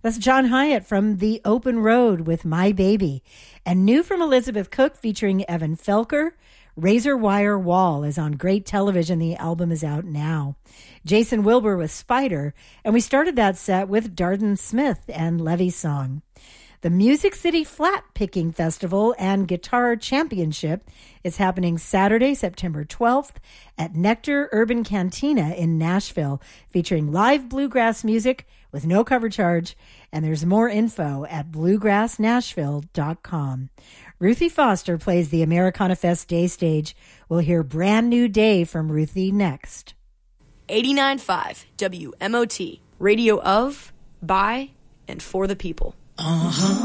That's John Hyatt from The Open Road with My Baby. And new from Elizabeth Cook featuring Evan Felker, Razor Wire Wall is on great television. The album is out now. Jason Wilbur with Spider. And we started that set with Darden Smith and Levy's song. The Music City Flat Picking Festival and Guitar Championship is happening Saturday, September 12th at Nectar Urban Cantina in Nashville, featuring live bluegrass music with no cover charge. And there's more info at bluegrassnashville.com. Ruthie Foster plays the Americana Fest Day Stage. We'll hear Brand New Day from Ruthie next. 89.5 WMOT, radio of, by, and for the people.